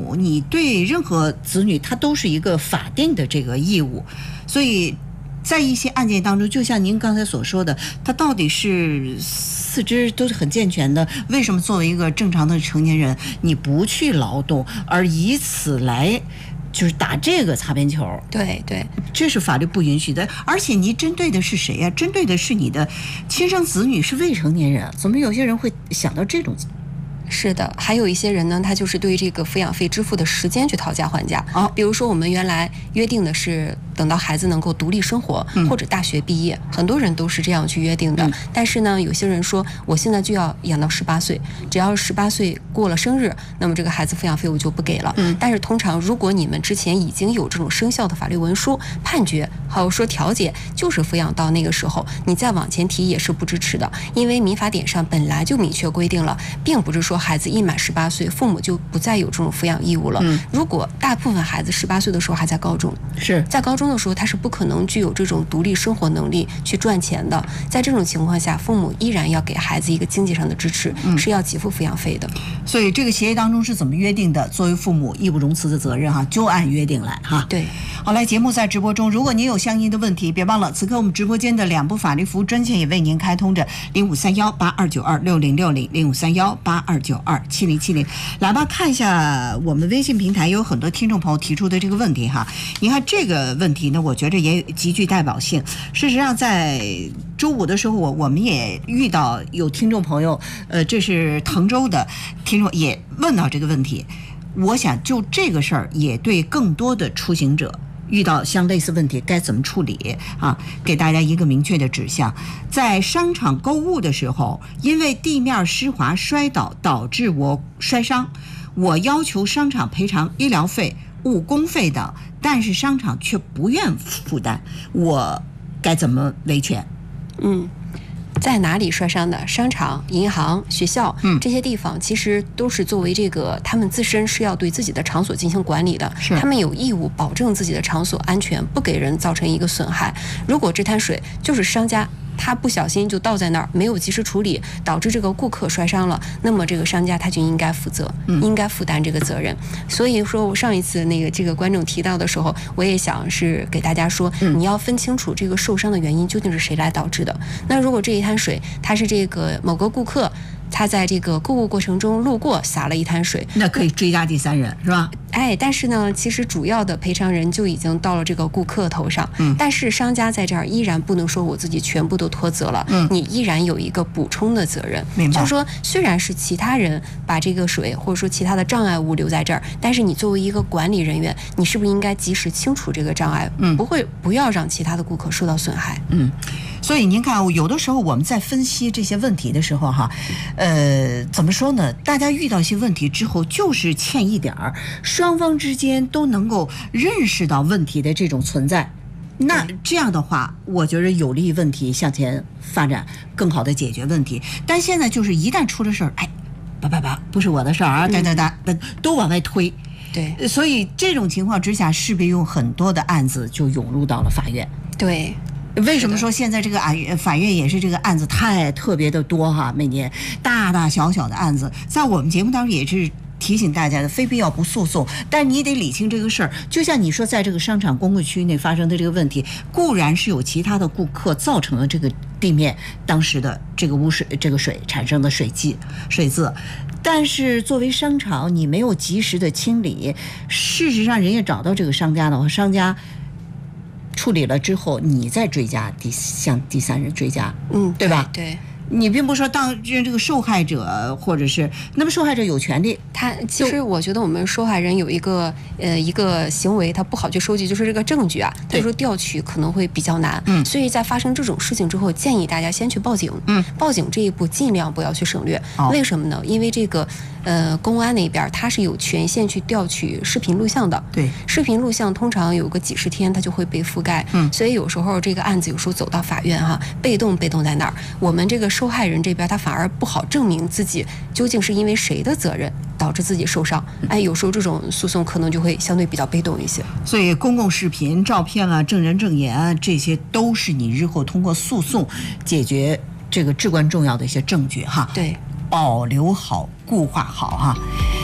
母，你对任何子女他都是一个法定的这个义务，所以在一些案件当中，就像您刚才所说的，他到底是四肢都是很健全的，为什么作为一个正常的成年人，你不去劳动，而以此来就是打这个擦边球？ 对对， 这是法律不允许的。而且你针对的是谁呀？针对的是你的亲生子女，是未成年人。怎么有些人会想到这种？ 是的，还有一些人呢，他就是对这个抚养费支付的时间去讨价还价。比如说我们原来约定的是等到孩子能够独立生活，或者大学毕业，很多人都是这样去约定的。但是呢，有些人说我现在就要养到18岁，只要18岁过了生日，那么这个孩子抚养费我就不给了。但是通常如果你们之前已经有这种生效的法律文书判决，还有说调解就是抚养到那个时候，你再往前提也是不支持的，因为民法典上本来就明确规定了，并不是说孩子一满18岁，父母就不再有这种抚养义务了。如果大部分孩子18岁的时候还在高中， 是在高中的时候，他是不可能具有这种独立生活能力去赚钱的。在这种情况下，父母依然要给孩子一个经济上的支持，是要给付抚养费的。 所以这个协议当中是怎么约定的？作为父母义不容辞的责任哈，就按约定来哈。 对， 好，来，节目在直播中，如果您有相应的问题，别忘了，此刻我们直播间的2部法律服务专线也为您开通着053182926060，053182927070。来吧，看一下我们微信平台有很多听众朋友提出的这个问题哈。你看这个问题呢，我觉得也极具代表性。事实上，在周五的时候，我们也遇到有听众朋友，这是滕州的听众也问到这个问题。我想就这个事儿，也对更多的出行者遇到像类似问题该怎么处理啊，给大家一个明确的指向。在商场购物的时候，因为地面湿滑摔倒导致我摔伤，我要求商场赔偿医疗费、误工费等，但是商场却不愿负担，我该怎么维权？ 在哪里摔伤的？商场、银行、学校，这些地方其实都是作为这个他们自身是要对自己的场所进行管理的，他们有义务保证自己的场所安全，不给人造成一个损害。如果这滩水就是商家他不小心就倒在那儿，没有及时处理，导致这个顾客摔伤了，那么这个商家他就应该负责，应该负担这个责任。所以说我上一次这个观众提到的时候，我也想是给大家说，你要分清楚这个受伤的原因究竟是谁来导致的。那如果这一滩水它是这个某个顾客他在这个购物过程中路过洒了一滩水， 那可以追加第三人是吧？ 但是呢，其实主要的赔偿人就已经到了这个顾客头上。但是商家在这儿依然不能说我自己全部都脱责了，你依然有一个补充的责任。 明白？ 就是说，虽然是其他人把这个水或者说其他的障碍物留在这儿，但是你作为一个管理人员，你是不是应该及时清除这个障碍，不要让其他的顾客受到损害？ 所以您看，有的时候我们在分析这些问题的时候哈，怎么说呢？大家遇到一些问题之后，就是欠一点儿，双方之间都能够认识到问题的这种存在。那这样的话，我觉得有利于问题向前发展，更好的解决问题。但现在就是一旦出了事儿，不是我的事儿啊，都往外推。 对， 所以这种情况之下，势必有很多的案子就涌入到了法院。 对。 为什么说现在这个法院也是这个案子特别的多哈？每年大大小小的案子，在我们节目当中也是提醒大家的，非必要不诉讼，但你得理清这个事儿。就像你说，在这个商场公共区内发生的这个问题，固然是有其他的顾客造成了这个地面当时的这个污水、这个水产生的水渍，但是作为商场，你没有及时的清理，事实上人家找到这个商家的话，商家处理了之后，你再追加向第三人追加，对吧？ 对。 你并不是说当这个受害者，或者是那么受害者有权利。 他其实我觉得我们受害人有一个行为，他不好去收集，就是这个证据啊，他说调取可能会比较难。所以在发生这种事情之后，建议大家先去报警。报警这一步尽量不要去省略。为什么呢？因为这个公安那边他是有权限去调取视频录像的。对，视频录像通常有个几十天，它就会被覆盖。所以有时候这个案子有时候走到法院哈，被动在那儿，我们这个受害人这边他反而不好证明自己究竟是因为谁的责任导致自己受伤。有时候这种诉讼可能就会相对比较被动一些。 所以公共视频、照片啊、证人证言啊，这些都是你日后通过诉讼解决这个至关重要的一些证据哈。 对， 保留好、固化好哈。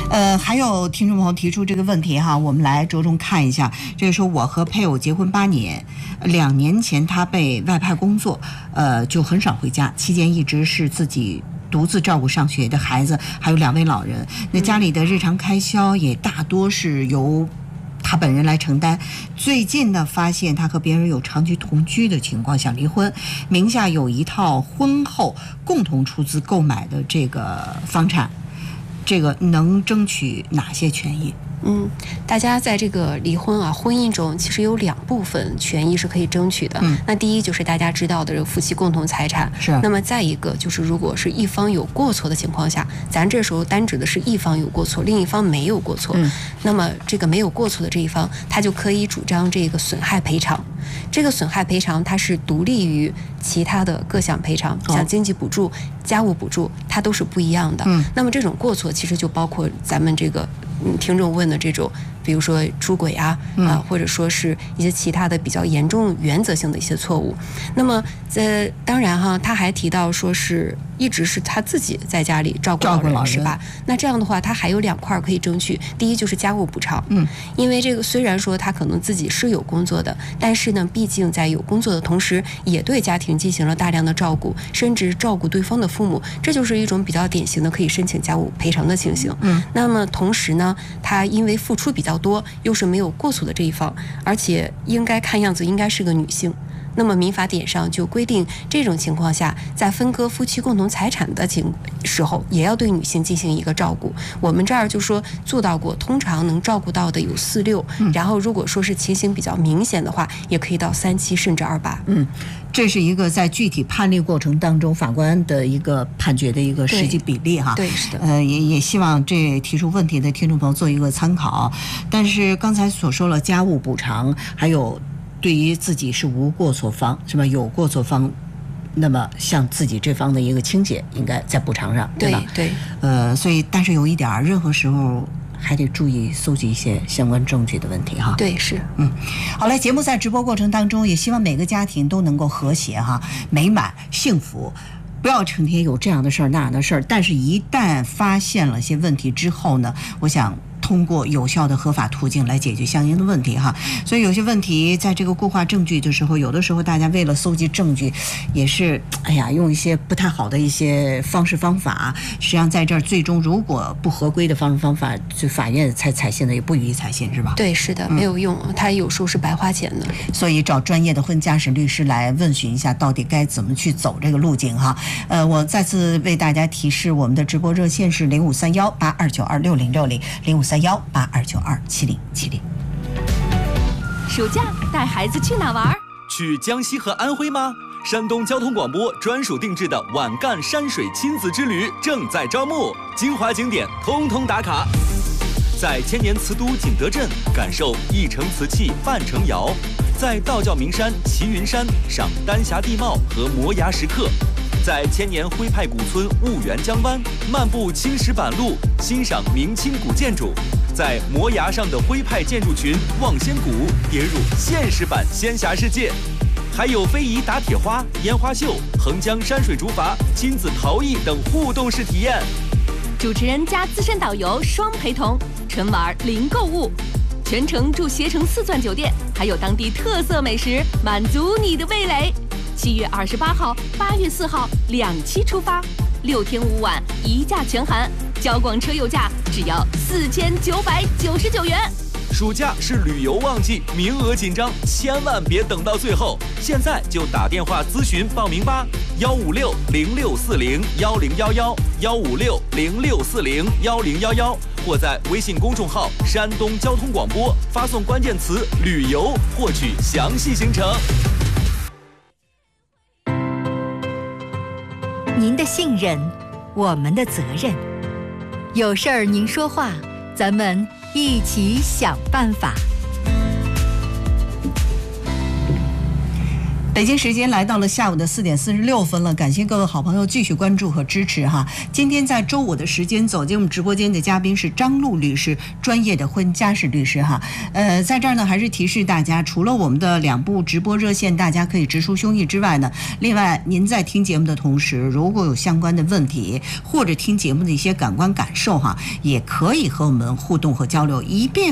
还有听众朋友提出这个问题哈，我们来着重看一下。这个说我和配偶结婚8年，2年前他被外派工作，就很少回家，期间一直是自己独自照顾上学的孩子，还有2位老人。那家里的日常开销也大多是由他本人来承担。最近呢，发现他和别人有长期同居的情况，想离婚，名下有一套婚后共同出资购买的这个房产，这个能争取哪些权益？ 大家在这个离婚婚姻中，其实有2部分权益是可以争取的。那第一就是大家知道的这个夫妻共同财产， 是。 那么再一个就是，如果是一方有过错的情况下，咱这时候单指的是一方有过错，另一方没有过错。那么这个没有过错的这一方，他就可以主张这个损害赔偿。这个损害赔偿它是独立于其他的各项赔偿，像经济补助、家务补助，它都是不一样的。那么这种过错其实就包括咱们这个听众问的这种，比如说出轨或者说是一些其他的比较严重原则性的一些错误。那么当然他还提到说是一直是他自己在家里照顾老人是吧？那这样的话，他还有2块可以争取。第一就是家务补偿，因为这个虽然说他可能自己是有工作的，但是呢，毕竟在有工作的同时，也对家庭进行了大量的照顾，甚至照顾对方的父母，这就是一种比较典型的可以申请家务赔偿的情形。那么同时呢，他因为付出比较多，又是没有过错的这一方，而且应该看样子应该是个女性。那么民法典上就规定，这种情况下，在分割夫妻共同财产的时候，也要对女性进行一个照顾。我们这儿就说做到过，通常能照顾到的有4、6，然后如果说是情形比较明显的话，也可以到3、7甚至2、8。 这是一个在具体判例过程当中法官的一个判决的一个实际比例哈。 对，是的。 也希望这提出问题的听众朋友做一个参考。但是刚才所说了家务补偿，还有对于自己是无过错方是吧？有过错方，那么像自己这方的一个倾斜，应该在补偿上，对吧？ 对。 所以但是有一点，任何时候还得注意搜集一些相关证据的问题哈。 对，是。 好嘞，节目在直播过程当中，也希望每个家庭都能够和谐哈、美满、幸福。不要成天有这样的事儿那样的事儿，但是一旦发现了些问题之后呢，我想通过有效的合法途径来解决相应的问题哈。所以有些问题在这个固化证据的时候，有的时候大家为了搜集证据，也是用一些不太好的一些方式方法。实际上在这儿最终如果不合规的方式方法，就法院才采信的也不予以采信是吧？ 对，是的，没有用，他有时候是白花钱的。 所以找专业的婚家审律师来问询一下，到底该怎么去走这个路径哈。我再次为大家提示，我们的直播热线是053182926060，053182727070。 暑假带孩子去哪玩？ 去江西和安徽吗？山东交通广播专属定制的晚干山水亲子之旅正在招募，精华景点通通打卡。在千年瓷都景德镇感受一城瓷器半城窑，在道教名山齐云山赏丹霞地貌和摩崖石刻，在千年徽派古村婺源江湾漫步青石板路，欣赏明清古建筑，在摩崖上的徽派建筑群望仙谷跌入现实版仙侠世界，还有非遗打铁花、烟花秀、横江山水竹筏、亲子陶艺等互动式体验。 主持人加资深导游双陪同，纯玩零购物，全程住携程4钻酒店，还有当地特色美食，满足你的味蕾。7月28号、8月4号2期出发，6天5晚1价全含，交广车友价只要4999元。 暑假是旅游旺季，名额紧张，千万别等到最后，现在就打电话咨询报名吧，15606401011，15606401011，或在微信公众号山东交通广播发送关键词旅游获取详细行程。 您的信任，我们的责任。有事儿您说话，咱们一起想办法。 北京时间来到了下午的4点46分了，感谢各位好朋友继续关注和支持哈。今天在周五的时间走进我们直播间的嘉宾是张璐律师，专业的婚家事律师哈。在这儿呢还是提示大家，除了我们的2部直播热线大家可以直抒胸臆之外呢，另外您在听节目的同时，如果有相关的问题或者听节目的一些感官感受哈，也可以和我们互动和交流，一并